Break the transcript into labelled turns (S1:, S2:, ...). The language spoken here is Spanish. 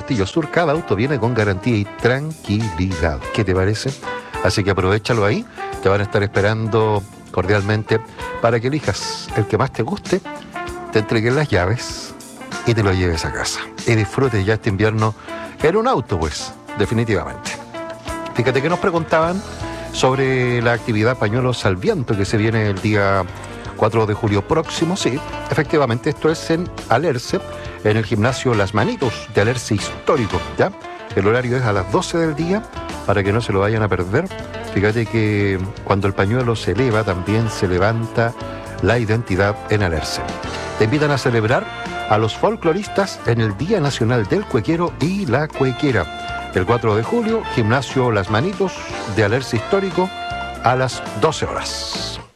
S1: Portillo Sur, cada auto viene con garantía y tranquilidad. ¿Qué te parece? Así que aprovéchalo ahí, te van a estar esperando cordialmente para que elijas el que más te guste, te entreguen las llaves y te lo lleves a casa. Y disfrutes ya este invierno en un auto, pues, definitivamente. Fíjate que nos preguntaban sobre la actividad Pañuelos al Viento que se viene el día 4 de julio próximo. Sí, efectivamente, esto es en Alerce, en el gimnasio Las Manitos de Alerce Histórico, ¿ya? El horario es a las 12 del día, para que no se lo vayan a perder. Fíjate que cuando el pañuelo se eleva, también se levanta la identidad en Alerce. Te invitan a celebrar a los folcloristas en el Día Nacional del Cuequero y la Cuequera. El 4 de julio, gimnasio Las Manitos de Alerce Histórico a las 12 horas.